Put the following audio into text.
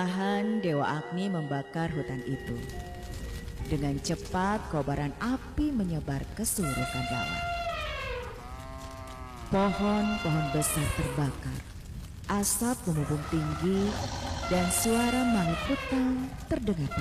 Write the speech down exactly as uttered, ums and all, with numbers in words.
Perlahan Dewa Agni membakar hutan itu. Dengan cepat kobaran api menyebar ke seluruh Kandhawa. Pohon-pohon besar terbakar, asap memubung tinggi, dan suara mangit hutan terdengar.